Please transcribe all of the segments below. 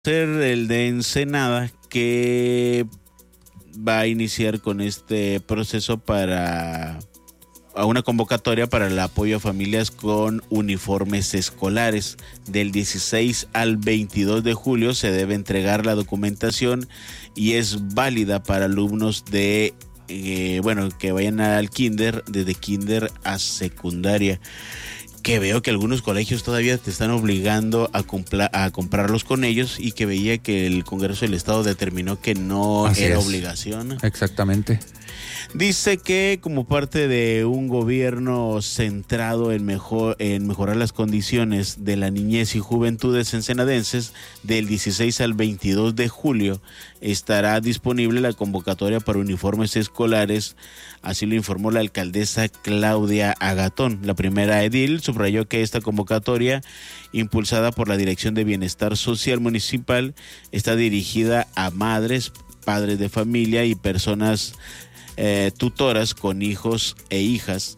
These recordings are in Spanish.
Ser el de Ensenada, que va a iniciar con este proceso para a una convocatoria para el apoyo a familias con uniformes escolares. Del 16 al 22 de julio se debe entregar la documentación y es válida para alumnos de que vayan al kinder, desde kinder a secundaria. Que veo que algunos colegios todavía te están obligando a comprarlos con ellos, y que veía que el Congreso del Estado determinó que no era obligación. Exactamente. Dice que como parte de un gobierno centrado en mejorar las condiciones de la niñez y juventudes ensenadenses, del 16 al 22 de julio estará disponible la convocatoria para uniformes escolares. Así lo informó la alcaldesa Claudia Agatón. La primera edil subrayó que esta convocatoria, impulsada por la Dirección de Bienestar Social Municipal, está dirigida a madres, padres de familia y personas tutoras con hijos e hijas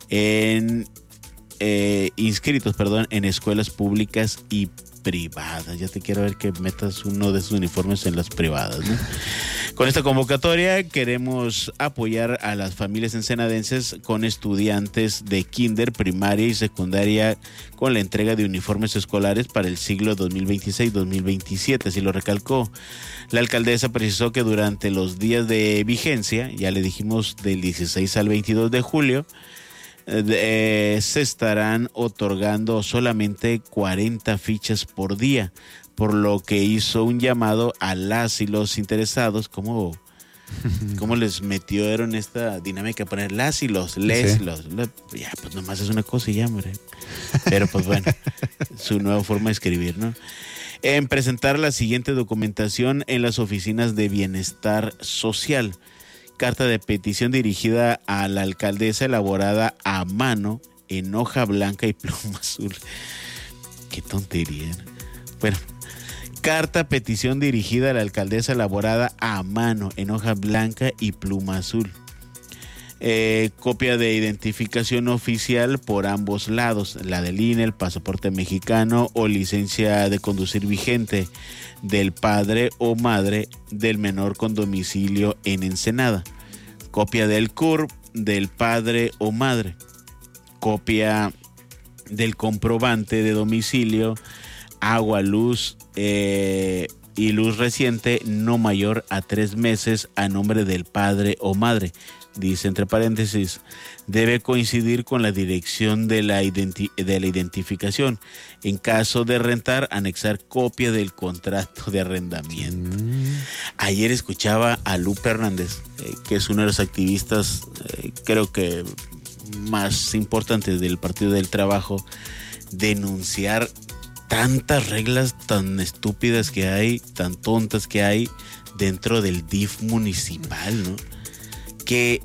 inscritos en escuelas públicas y privadas. Ya te quiero ver que metas uno de esos uniformes en las privadas, ¿no? Con esta convocatoria queremos apoyar a las familias ensenadenses con estudiantes de kinder, primaria y secundaria con la entrega de uniformes escolares para el siglo 2026-2027, así lo recalcó. La alcaldesa precisó que durante los días de vigencia, ya le dijimos del 16 al 22 de julio, se estarán otorgando solamente 40 fichas por día, por lo que hizo un llamado a las y los interesados. ¿Cómo les metieron esta dinámica? Poner las y los, ya, pues nomás es una cosa y ya, hombre. Pero pues bueno, su nueva forma de escribir, ¿no? En presentar la siguiente documentación en las oficinas de bienestar social. Carta de petición dirigida a la alcaldesa, elaborada a mano en hoja blanca y pluma azul. Qué tontería. Bueno, carta petición dirigida a la alcaldesa, elaborada a mano en hoja blanca y pluma azul. Copia de identificación oficial por ambos lados, la del INE, el pasaporte mexicano o licencia de conducir vigente del padre o madre del menor con domicilio en Ensenada. Copia del CURP del padre o madre. Copia del comprobante de domicilio, agua, luz y luz reciente no mayor a 3 meses a nombre del padre o madre. Dice entre paréntesis, debe coincidir con la dirección de la identificación. En caso de rentar, anexar copia del contrato de arrendamiento. Ayer escuchaba a Lupe Hernández, que es uno de los activistas, creo que más importantes del Partido del Trabajo, denunciar tantas reglas tan estúpidas que hay, tan tontas que hay dentro del DIF municipal, ¿no? Que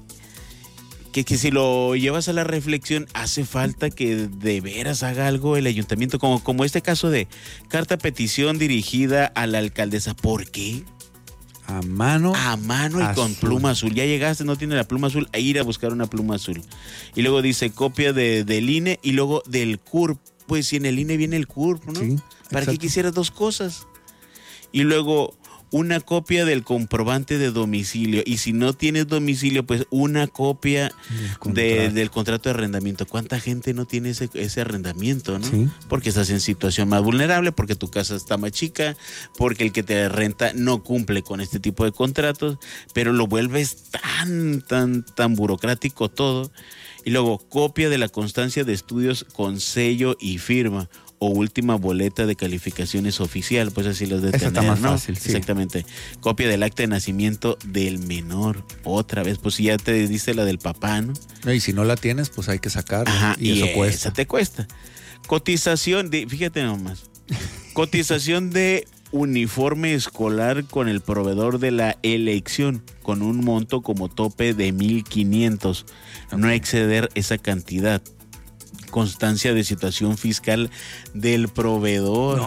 si lo llevas a la reflexión, hace falta que de veras haga algo el ayuntamiento, como este caso de carta petición dirigida a la alcaldesa. ¿Por qué? A mano y azul, con pluma azul. Ya llegaste, no tiene la pluma azul, a ir a buscar una pluma azul. Y luego dice copia del INE y luego del CURP. Pues si en el INE viene el CURP, ¿no? Sí, ¿para qué quisieras dos cosas? Y luego una copia del comprobante de domicilio, y si no tienes domicilio, pues una copia del contrato de arrendamiento. ¿Cuánta gente no tiene ese arrendamiento, no? Sí. Porque estás en situación más vulnerable, porque tu casa está más chica, porque el que te renta no cumple con este tipo de contratos, pero lo vuelves tan burocrático todo. Y luego copia de la constancia de estudios con sello y firma, o última boleta de calificaciones oficial, pues así los de tener, está más ¿no? Fácil, sí. Exactamente. Copia del acta de nacimiento del menor. Otra vez, pues si ya te diste la del papá, ¿no? Y si no la tienes, pues hay que sacarla. Ajá, y eso cuesta. Esa te cuesta. Cotización fíjate nomás, cotización de uniforme escolar con el proveedor de la elección, con un monto como tope de 1,500. Okay. No exceder esa cantidad. Constancia de situación fiscal del proveedor.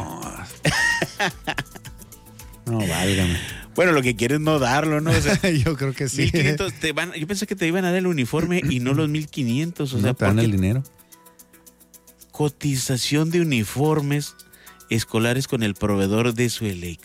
No, válgame. Bueno, lo que quieren no darlo, ¿no? O sea, yo creo que sí. 1,500 yo pensé que te iban a dar el uniforme y no los 1,500. O sea, te dan el dinero. Cotización de uniformes escolares con el proveedor de su elección.